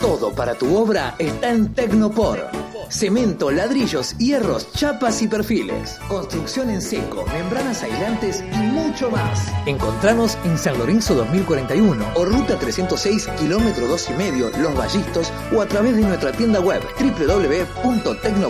Todo para tu obra está en Tecnopor. Cemento, ladrillos, hierros, chapas y perfiles. Construcción en seco, membranas aislantes y mucho más. Encontranos en San Lorenzo 2041 o Ruta 306, kilómetro 2,5, Los Vallistos, o a través de nuestra tienda web www.tecnopor.com.ar.